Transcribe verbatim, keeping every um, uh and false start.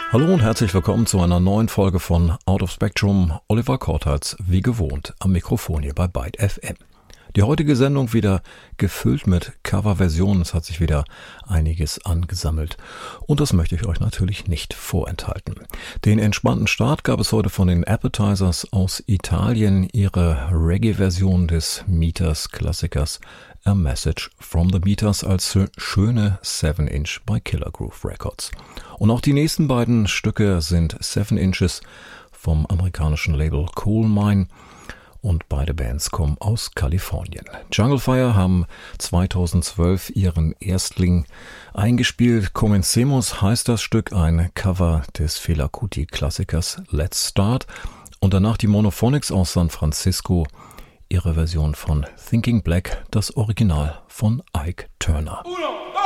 Hallo und herzlich willkommen zu einer neuen Folge von Out of Spectrum. Oliver Kortharz, wie gewohnt, am Mikrofon hier bei Byte F M. Die heutige Sendung wieder gefüllt mit Coverversionen. Es hat sich wieder einiges angesammelt. Und das möchte ich euch natürlich nicht vorenthalten. Den entspannten Start gab es heute von den Appetizers aus Italien. Ihre Reggae-Version des Meters-Klassikers A Message from the Meters als schöne seven inch bei Killer Groove Records. Und auch die nächsten beiden Stücke sind seven inches vom amerikanischen Label Coal Mine. Und beide Bands kommen aus Kalifornien. Jungle Fire haben zweitausendzwölf ihren Erstling eingespielt. Comencemos heißt das Stück, ein Cover des Fela Kuti-Klassikers Let's Start. Und danach die Monophonics aus San Francisco, ihre Version von Thinking Black, das Original von Ike Turner. Uno.